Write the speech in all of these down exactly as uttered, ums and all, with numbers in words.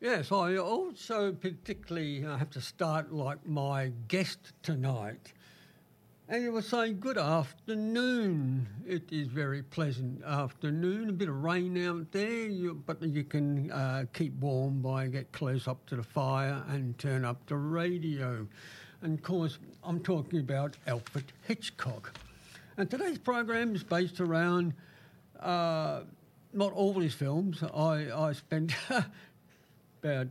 Yes, I also particularly uh, have to start like my guest tonight. And you were saying good afternoon. It is very pleasant afternoon. A bit of rain out there, you, but you can uh, keep warm by get close up to the fire and turn up the radio. And of course, I'm talking about Alfred Hitchcock. And today's program is based around uh, not all his films. I, I spent about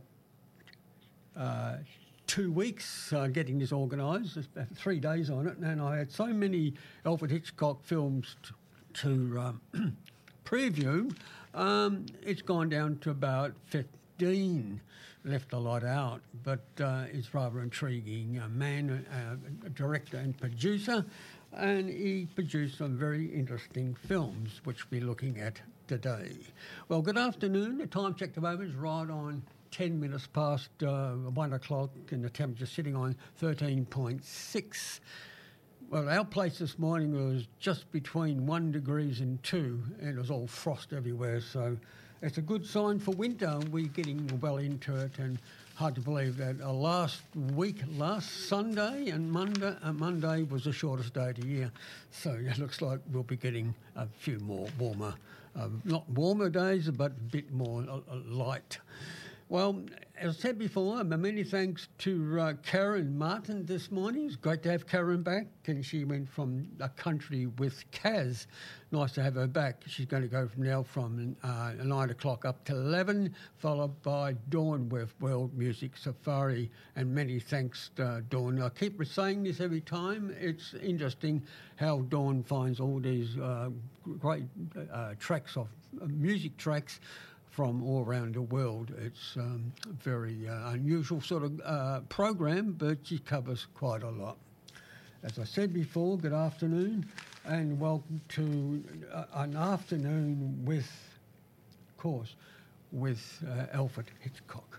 uh, two weeks uh, getting this organised, three days on it, and I had so many Alfred Hitchcock films to, to um, preview, um, it's gone down to about fifteen. Left a lot out, but uh, it's rather intriguing. A man, uh, a director and producer, and he produced some very interesting films, which we're looking at today. Well, good afternoon. The time check at the moment is right on ten minutes past uh, one o'clock, and the temperature sitting on thirteen point six. Well, our place this morning was just between one degrees and two, and it was all frost everywhere, so it's a good sign for winter. We're getting well into it, and hard to believe that uh, last week, last Sunday and Monday, uh, Monday was the shortest day of the year, so it looks like we'll be getting a few more warmer, uh, not warmer days, but a bit more uh, light. Well, as I said before, many thanks to uh, Karen Martin this morning. It's great to have Karen back, and she went from a country with Kaz. Nice to have her back. She's going to go from now from uh, nine o'clock up to eleven, followed by Dawn with World Music Safari. And many thanks, uh, Dawn. I keep saying this every time. It's interesting how Dawn finds all these uh, great uh, tracks of uh, music tracks from all around the world. It's um, a very uh, unusual sort of uh, program, but she covers quite a lot. As I said before, good afternoon, and welcome to uh, an afternoon with, of course, with uh, Alfred Hitchcock.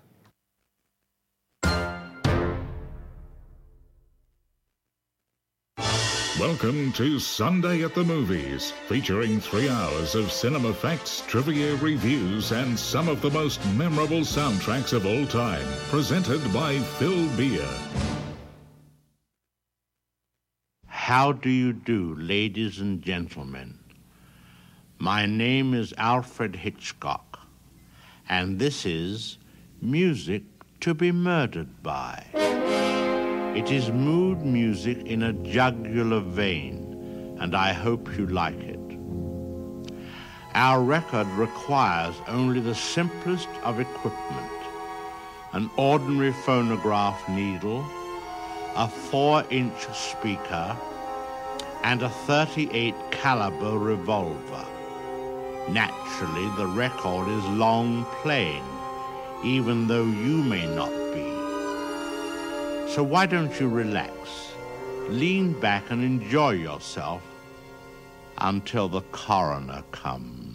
Welcome to Sunday at the Movies, featuring three hours of cinema facts, trivia, reviews, and some of the most memorable soundtracks of all time. Presented by Phil Beer. How do you do, ladies and gentlemen? My name is Alfred Hitchcock, and this is Music to be Murdered By. It is mood music in a jugular vein, and I hope you like it. Our record requires only the simplest of equipment: an ordinary phonograph needle, a four-inch speaker, and a thirty-eight caliber revolver. Naturally, the record is long playing, even though you may not be. So why don't you relax, lean back and enjoy yourself until the coroner comes.